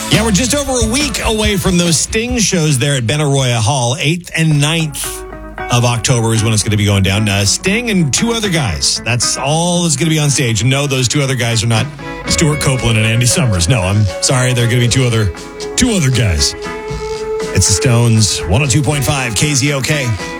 Yeah, we're just over a week away from those Sting shows there at Benaroya Hall. 8th and 9th of October is when it's going to be going down. Sting and two other guys. That's all that's going to be on stage. And no, those two other guys are not Stuart Copeland and Andy Summers. No, I'm sorry. They're going to be two other guys. It's the Stones, 102.5 KZOK.